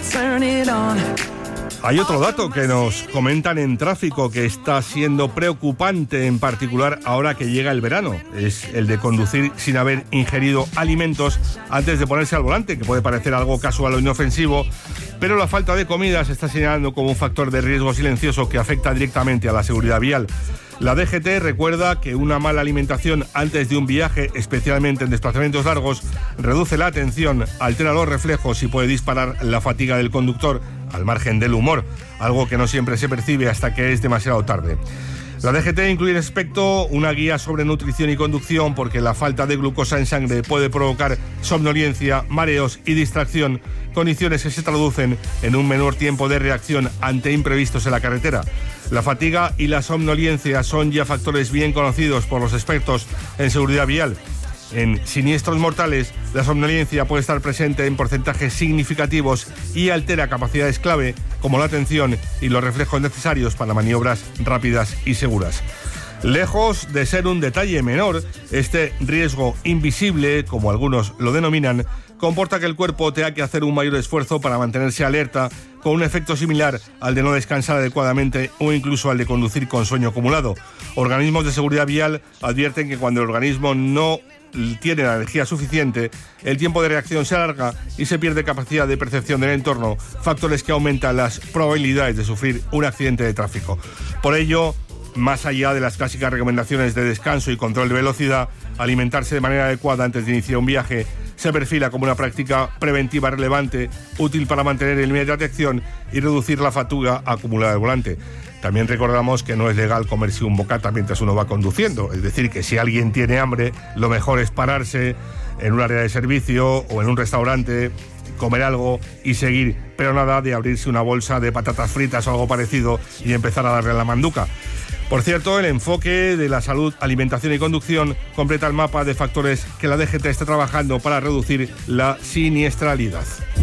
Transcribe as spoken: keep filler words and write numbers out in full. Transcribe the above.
Hay otro dato que nos comentan en tráfico que está siendo preocupante, en particular ahora que llega el verano. Es el de conducir sin haber ingerido alimentos antes de ponerse al volante, que puede parecer algo casual o inofensivo, pero la falta de comida se está señalando como un factor de riesgo silencioso que afecta directamente a la seguridad vial. La D G T recuerda que una mala alimentación antes de un viaje, especialmente en desplazamientos largos, reduce la atención, altera los reflejos y puede disparar la fatiga del conductor, al margen del humor, algo que no siempre se percibe hasta que es demasiado tarde. La D G T incluye en este aspecto una guía sobre nutrición y conducción, porque la falta de glucosa en sangre puede provocar somnolencia, mareos y distracción, condiciones que se traducen en un menor tiempo de reacción ante imprevistos en la carretera. La fatiga y la somnolencia son ya factores bien conocidos por los expertos en seguridad vial. En siniestros mortales, la somnolencia puede estar presente en porcentajes significativos y altera capacidades clave como la atención y los reflejos necesarios para maniobras rápidas y seguras. Lejos de ser un detalle menor, este riesgo invisible, como algunos lo denominan, comporta que el cuerpo tenga que hacer un mayor esfuerzo para mantenerse alerta, con un efecto similar al de no descansar adecuadamente o incluso al de conducir con sueño acumulado. Organismos de seguridad vial advierten que cuando el organismo no tiene la energía suficiente, el tiempo de reacción se alarga y se pierde capacidad de percepción del entorno, factores que aumentan las probabilidades de sufrir un accidente de tráfico. Por ello, más allá de las clásicas recomendaciones de descanso y control de velocidad, alimentarse de manera adecuada antes de iniciar un viaje se perfila como una práctica preventiva relevante, útil para mantener el nivel de atención y reducir la fatiga acumulada al volante. También recordamos que no es legal comerse un bocata mientras uno va conduciendo, es decir, que si alguien tiene hambre, lo mejor es pararse en un área de servicio o en un restaurante, comer algo y seguir, pero nada de abrirse una bolsa de patatas fritas o algo parecido y empezar a darle a la manduca. Por cierto, el enfoque de la salud, alimentación y conducción completa el mapa de factores que la D G T está trabajando para reducir la siniestralidad.